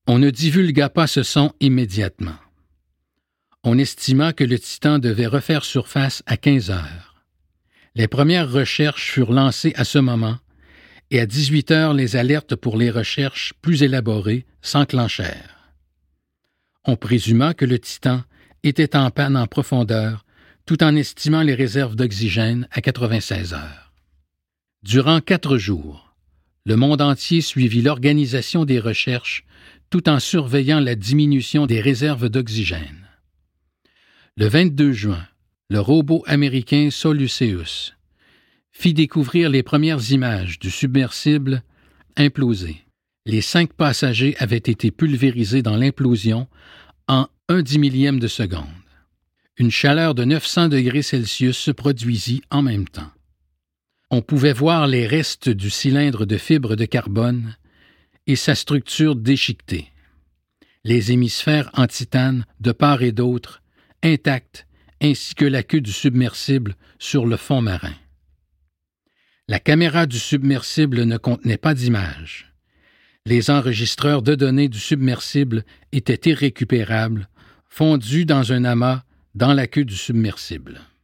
On ne divulgua pas ce son immédiatement. On estima que le Titan devait refaire surface à 15 heures. Les premières recherches furent lancées à ce moment et à 18 heures, les alertes pour les recherches plus élaborées s'enclenchèrent. On présuma que le Titan était en panne en profondeur tout en estimant les réserves d'oxygène à 96 heures. Durant 4 jours, le monde entier suivit l'organisation des recherches tout en surveillant la diminution des réserves d'oxygène. Le 22 juin, le robot américain Soluceus fit découvrir les premières images du submersible implosé. Les 5 passagers avaient été pulvérisés dans l'implosion en 1/10 de seconde. Une chaleur de 900 degrés Celsius se produisit en même temps. On pouvait voir les restes du cylindre de fibre de carbone et sa structure déchiquetée. Les hémisphères en titane de part et d'autre, intacts, ainsi que la queue du submersible sur le fond marin. La caméra du submersible ne contenait pas d'images. Les enregistreurs de données du submersible étaient irrécupérables, fondus dans un amas dans la queue du submersible.